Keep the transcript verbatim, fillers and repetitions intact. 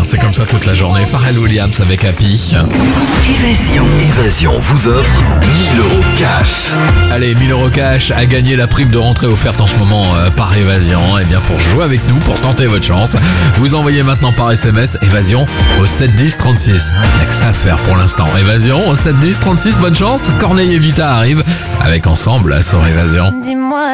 c'est comme ça toute la journée. Pharrell Williams avec Happy. Évasion. Évasion vous offre mille euros cash. Allez, mille euros cash à gagner, la prime de rentrée offerte en ce moment euh, par Évasion. Et bien pour jouer avec nous, pour tenter votre chance, vous envoyez maintenant par S M S Évasion au sept dix trente-six. Il n'y a que ça à faire pour l'instant. Évasion au sept dix trente-six, bonne chance. Corneille et Vita arrivent avec Ensemble sur Évasion.